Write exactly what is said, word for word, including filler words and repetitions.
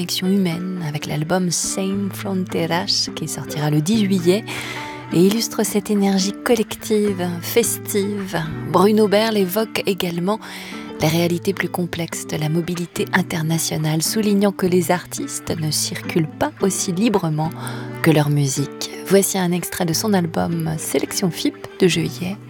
connexion humaine avec l'album Sem Fronteiras qui sortira le dix juillet et illustre cette énergie collective, festive. Bruno Berle évoque également la réalité plus complexe de la mobilité internationale, soulignant que les artistes ne circulent pas aussi librement que leur musique. Voici un extrait de son album Sélection F I P de juillet.